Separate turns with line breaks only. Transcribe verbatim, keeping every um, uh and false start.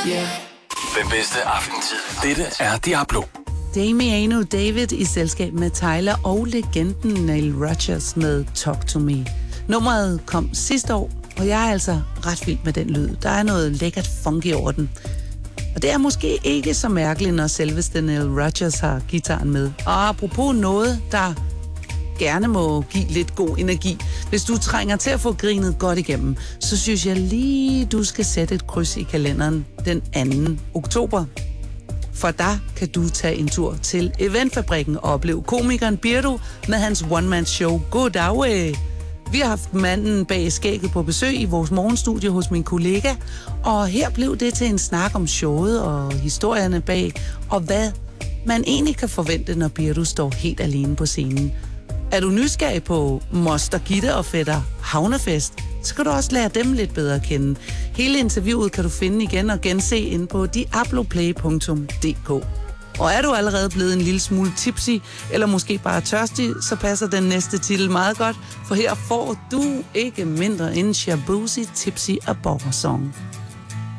Yeah.
Den bedste aftentid. Dette er Diablo.
Damiano David i selskab med Tyler og legenden Nile Rodgers med Talk to Me. Nummeret kom sidste år, og jeg er altså ret vild med den lyd. Der er noget lækkert funky over den. Og det er måske ikke så mærkeligt, når selveste Nile Rodgers har gitaren med. Og apropos noget, der gerne må give lidt god energi. Hvis du trænger til at få grinet godt igennem, så synes jeg lige, du skal sætte et kryds i kalenderen den anden oktober. For der kan du tage en tur til Eventfabrikken og opleve komikeren Birdo med hans one-man-show Goddag. Vi har haft manden bag skægget på besøg i vores morgenstudie hos min kollega, og her blev det til en snak om showet og historierne bag, og hvad man egentlig kan forvente, når Birdo står helt alene på scenen. Er du nysgerrig på Moster Gitte og fætter Havnefest, så kan du også lære dem lidt bedre at kende. Hele interviewet kan du finde igen og gense inde på diabloplay punktum d k. Og er du allerede blevet en lille smule tipsy, eller måske bare tørstig, så passer den næste titel meget godt, for her får du ikke mindre end Shabuzi Tipsy A Borger Song.